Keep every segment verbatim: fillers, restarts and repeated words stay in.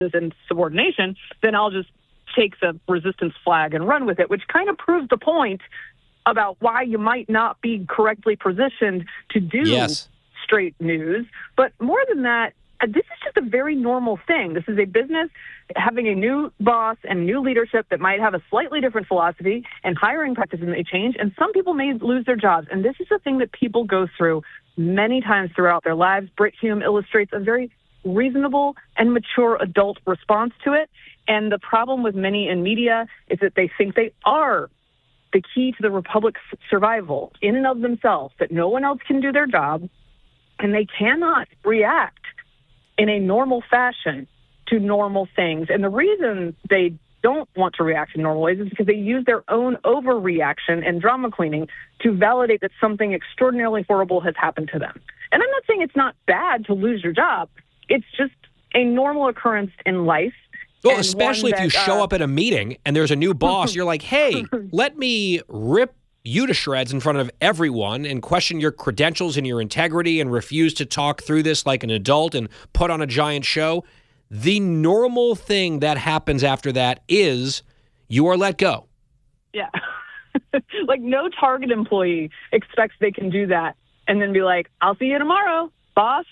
and subordination, then I'll just take the resistance flag and run with it, which kind of proves the point about why you might not be correctly positioned to do yes. straight news. But more than that, this is just a very normal thing. This is a business having a new boss and new leadership that might have a slightly different philosophy, and hiring practices may change, and some people may lose their jobs. And this is a thing that people go through many times throughout their lives. Brit Hume illustrates a very reasonable and mature adult response to it. And the problem with many in media is that they think they are the key to the republic's survival in and of themselves, that no one else can do their job, and they cannot react in a normal fashion to normal things. And the reason they don't want to react in normal ways is because they use their own overreaction and drama queening to validate that something extraordinarily horrible has happened to them. And I'm not saying it's not bad to lose your job. It's just a normal occurrence in life. Well, especially if that, you show uh, up at a meeting and there's a new boss, you're like, hey, let me rip you to shreds in front of everyone and question your credentials and your integrity and refuse to talk through this like an adult and put on a giant show. The normal thing that happens after that is you are let go. Yeah. Like no Target employee expects they can do that and then be like, I'll see you tomorrow, boss.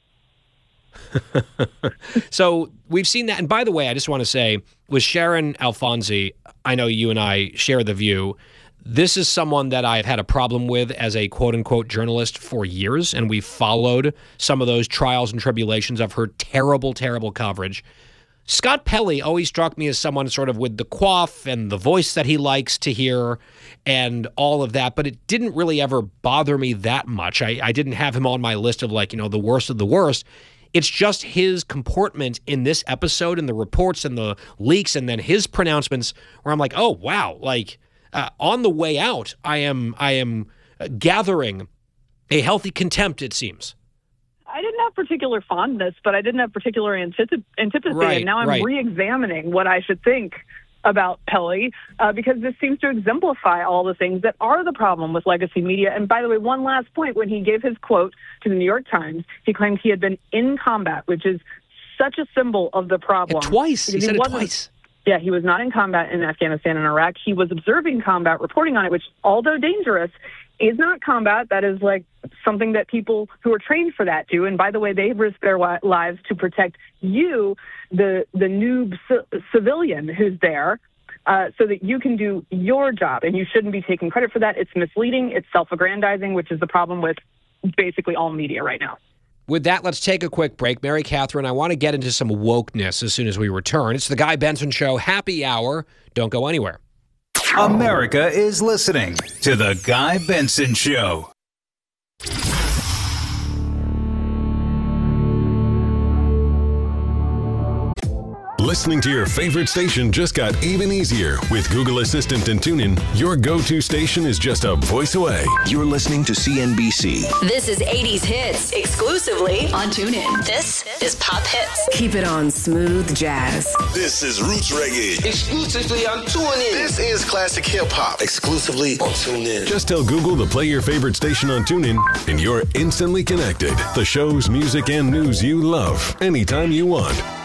So we've seen that. And by the way, I just want to say, with Sharon Alfonsi, I know you and I share the view. This is someone that I've had a problem with as a quote-unquote journalist for years, and we've followed some of those trials and tribulations of her terrible, terrible coverage. Scott Pelley always struck me as someone sort of with the quaff and the voice that he likes to hear and all of that, but it didn't really ever bother me that much. I, I didn't have him on my list of, like, you know, the worst of the worst. It's just his comportment in this episode and the reports and the leaks and then his pronouncements where I'm like, oh, wow, like... Uh, on the way out, I am I am gathering a healthy contempt, it seems. I didn't have particular fondness, but I didn't have particular antip- antipathy, right, and now I'm right. re-examining what I should think about Pelley, uh, because this seems to exemplify all the things that are the problem with legacy media. And by the way, one last point, when he gave his quote to the New York Times, he claimed he had been in combat, which is such a symbol of the problem. Yeah, twice. He said it twice. Yeah, he was not in combat in Afghanistan and Iraq. He was observing combat, reporting on it, which, although dangerous, is not combat. That is like something that people who are trained for that do. And by the way, they risk their lives to protect you, the the noob c- civilian who's there, uh, so that you can do your job. And you shouldn't be taking credit for that. It's misleading. It's self-aggrandizing, which is the problem with basically all media right now. With that, let's take a quick break. Mary Catherine, I want to get into some wokeness as soon as we return. It's the Guy Benson Show, Happy Hour. Don't go anywhere. America is listening to the Guy Benson Show. Listening to your favorite station just got even easier. With Google Assistant and TuneIn, your go-to station is just a voice away. You're listening to C N B C. This is eighties hits exclusively on TuneIn. This is Pop Hits. Keep it on smooth jazz. This is Roots Reggae. Exclusively on TuneIn. This is classic hip hop. Exclusively on TuneIn. Just tell Google to play your favorite station on TuneIn, and you're instantly connected. The shows, music, and news you love, anytime you want.